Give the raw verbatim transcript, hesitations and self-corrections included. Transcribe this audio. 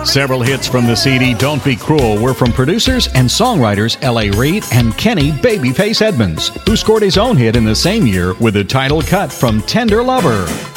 Several hits from the C D Don't Be Cruel were from producers and songwriters L A. Reid and Kenny Babyface Edmonds, who scored his own hit in the same year with the title cut from Tender Lover.